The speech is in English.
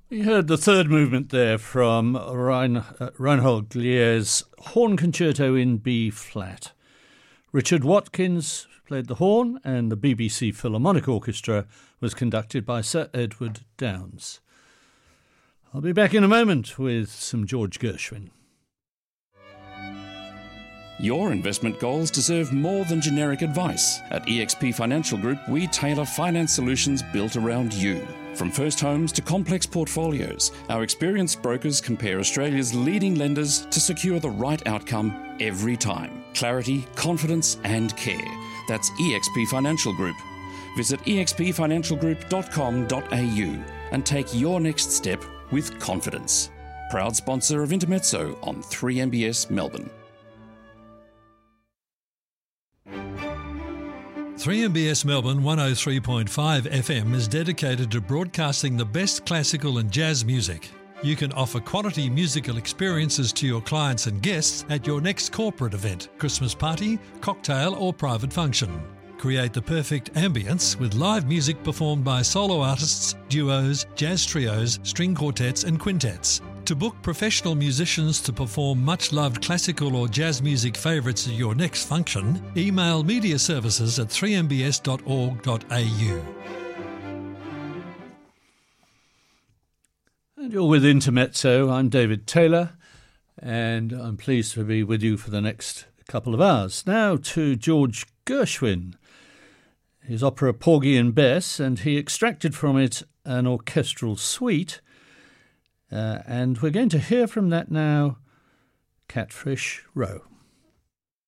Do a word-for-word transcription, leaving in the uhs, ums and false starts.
We heard the third movement there from Rein, uh, Reinhold Glier's Horn Concerto in B flat. Richard Watkins played the horn, and the B B C Philharmonic Orchestra was conducted by Sir Edward Downes. I'll be back in a moment with some George Gershwin. Your investment goals deserve more than generic advice. At E X P Financial Group, we tailor finance solutions built around you. From first homes to complex portfolios, our experienced brokers compare Australia's leading lenders to secure the right outcome every time. Clarity, confidence and care. That's E X P Financial Group. Visit e x p financial group dot com dot a u and take your next step with confidence. Proud sponsor of Intermezzo on three M B S Melbourne. three M B S Melbourne one oh three point five F M is dedicated to broadcasting the best classical and jazz music. You can offer quality musical experiences to your clients and guests at your next corporate event, Christmas party, cocktail or private function. Create the perfect ambience with live music performed by solo artists, duos, jazz trios, string quartets and quintets. To book professional musicians to perform much-loved classical or jazz music favourites at your next function, email media services at three m b s dot org dot a u. And you're with Intermezzo. I'm David Taylor, and I'm pleased to be with you for the next couple of hours. Now to George Gershwin, his opera Porgy and Bess, and he extracted from it an orchestral suite. Uh, and we're going to hear from that now, Catfish Row.